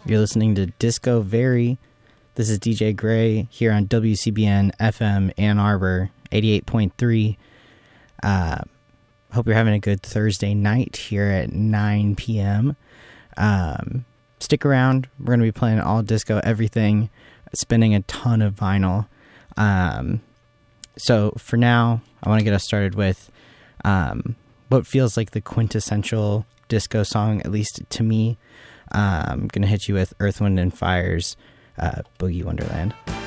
You're listening to Disco Very. This is DJ Gray here on WCBN FM Ann Arbor 88.3. Hope you're having a good Thursday night here at 9 p.m. Stick around. We're going to be playing all disco, everything, spinning a ton of vinyl. So for now, I want to get us started with what feels like the quintessential disco song, at least to me. I'm going to hit you with Earth, Wind & Fire's Boogie Wonderland.